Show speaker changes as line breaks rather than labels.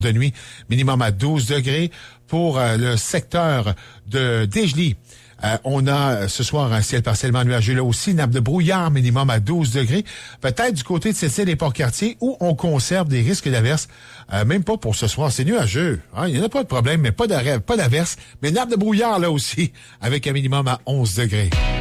de nuit, minimum à 12 degrés. Pour le secteur de Desjely, on a ce soir un ciel partiellement nuageux là aussi, nappe de brouillard, minimum à 12 degrés. Peut-être du côté de Sept-Îles et Port-Cartier où on conserve des risques d'averses. Même pas pour ce soir, c'est nuageux. Hein? Il n'y en a pas de problème, mais pas d'averses. Mais nappe de brouillard là aussi, avec un minimum à 11 degrés.